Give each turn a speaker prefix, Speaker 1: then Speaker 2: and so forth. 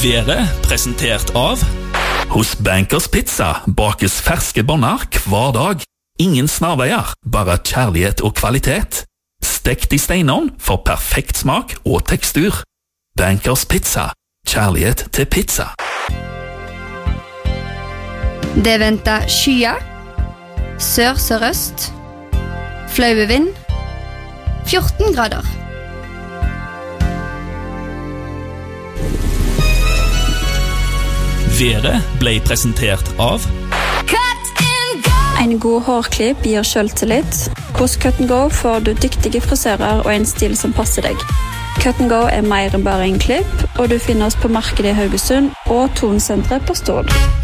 Speaker 1: Været presentert av Hos Bankers Pizza bakes ferske bonner hver dag. Ingen snarveier, bare kjærlighet og kvalitet. Stekt i steinovn for perfekt smak og tekstur. Bankers Pizza. Kjærlighet til pizza.
Speaker 2: Det venter skyer, sør-sørøst, flaue vind, 14 grader.
Speaker 1: Været ble presentert av
Speaker 3: En god hårklipp gir selvtillit. Hos Cut & Go får du dyktige frisører og en stil som passer deg. Cut & Go mer enn bare en klipp, og du finner oss på markedet i Haugesund og Tonsenteret på Stord.